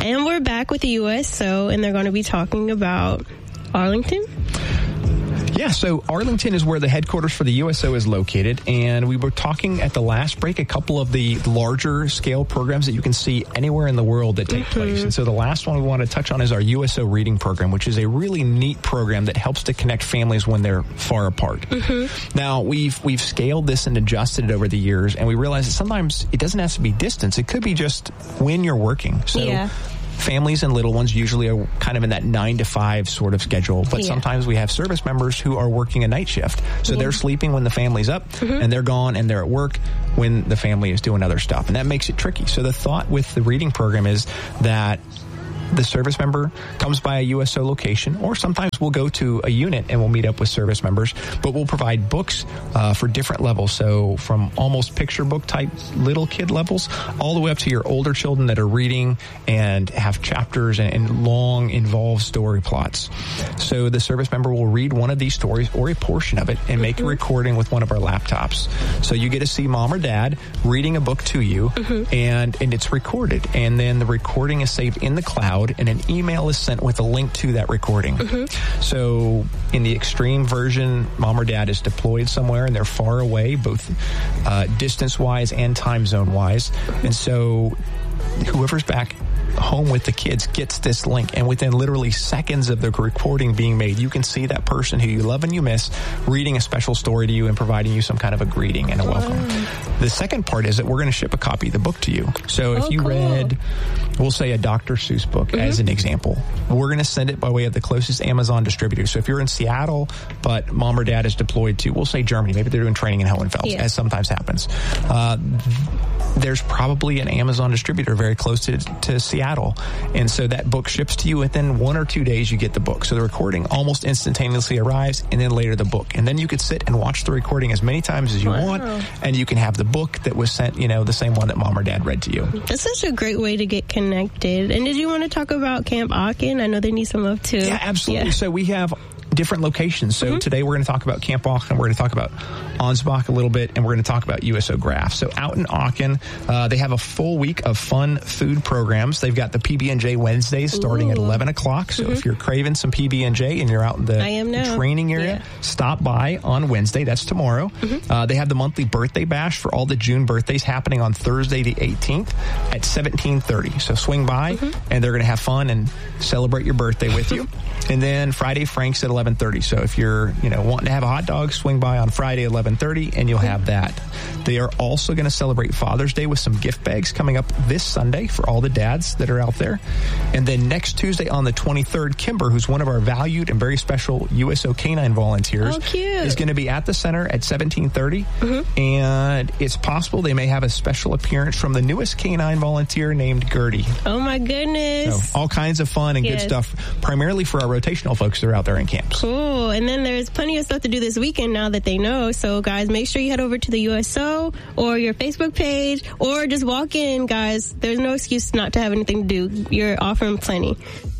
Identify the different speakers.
Speaker 1: And we're back with the USO, and they're going to be talking about Arlington.
Speaker 2: Yeah, so Arlington is where the headquarters for the USO is located, and we were talking at the last break a couple of the larger scale programs that you can see anywhere in the world that take place. And so the last one we want to touch on is our USO reading program, which is a really neat program that helps to connect families when they're far apart. Now, we've scaled this and adjusted it over the years, and we realize that sometimes it doesn't have to be distance. It could be just when you're working. So families and little ones usually are kind of in that 9 to 5 sort of schedule, but sometimes we have service members who are working a night shift. So they're sleeping when the family's up, and they're gone, and they're at work when the family is doing other stuff. And that makes it tricky. So the thought with the reading program is that the service member comes by a USO location, or sometimes we'll go to a unit and we'll meet up with service members, but we'll provide books for different levels. So from almost picture book type little kid levels all the way up to your older children that are reading and have chapters and long involved story plots. So the service member will read one of these stories or a portion of it and make a recording with one of our laptops. So you get to see mom or dad reading a book to you, and it's recorded. And then the recording is saved in the cloud, and an email is sent with a link to that recording. So in the extreme version, mom or dad is deployed somewhere and they're far away, both distance-wise and time zone-wise. And so whoever's back home with the kids gets this link, and within literally seconds of the recording being made, you can see that person who you love and you miss reading a special story to you and providing you some kind of a greeting and a welcome. The second part is that we're going to ship a copy of the book to you. So if you read, we'll say, a Dr. Seuss book as an example, we're going to send it by way of the closest Amazon distributor. So if you're in Seattle, but mom or dad is deployed to, we'll say, Germany, maybe they're doing training in Hohenfels, as sometimes happens. There's probably an Amazon distributor very close to Seattle. And so that book ships to you within 1 or 2 days. You get the book. So the recording almost instantaneously arrives, and then later the book. And then you could sit and watch the recording as many times as you want, and you can have the book that was sent, the same one that mom or dad read to you.
Speaker 1: That's such a great way to get connected. And did you want to talk about Camp Aachen? I know they need some love too.
Speaker 2: Yeah, absolutely. So we have different locations. So today we're going to talk about Camp Aachen, we're going to talk about Ansbach a little bit, and we're going to talk about USO Graph. So out in Aachen, they have a full week of fun food programs. They've got the PB&J Wednesdays starting at 11 o'clock. So if you're craving some PB&J and you're out in the training area, stop by on Wednesday. That's tomorrow. They have the monthly birthday bash for all the June birthdays happening on Thursday the 18th at 17:30. So swing by, and they're going to have fun and celebrate your birthday with you. And then Friday Franks at 11:30. So if you're, wanting to have a hot dog, swing by on Friday 11:30 and you'll have that. They are also going to celebrate Father's Day with some gift bags coming up this Sunday for all the dads that are out there. And then next Tuesday on the 23rd, Kimber, who's one of our valued and very special USO Canine volunteers, is going to be at the center at 17:30. And it's possible they may have a special appearance from the newest canine volunteer named Gertie.
Speaker 1: Oh my goodness.
Speaker 2: So all kinds of fun and good stuff, primarily for our rotational folks that are out there in camps.
Speaker 1: Cool. And then there's plenty of stuff to do this weekend now that they know. So guys, make sure you head over to the USO or your Facebook page, or just walk in, guys. There's no excuse not to have anything to do. You're offering plenty.